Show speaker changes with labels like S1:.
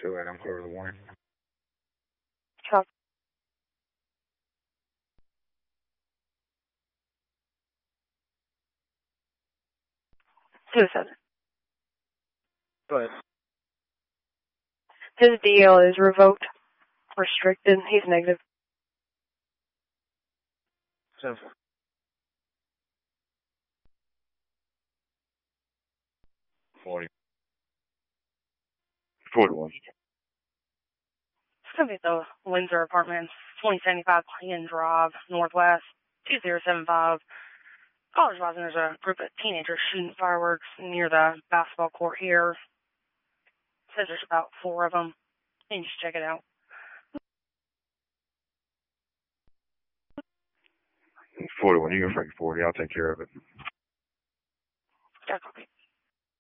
S1: Too late, I'm clear with the warning.
S2: Copy. 2-7.
S1: Go ahead.
S2: His DL is revoked, restricted. He's negative.
S1: 7-4. 40. 41.
S2: It's going to be at the Windsor Apartments, 2075 Plain Drive, Northwest, 2075. College advising there's a group of teenagers shooting fireworks near the basketball court here. Says there's about 4 of them. You can just check it out.
S1: 41, you go for 40, I'll take care of it.
S2: Yeah, copy.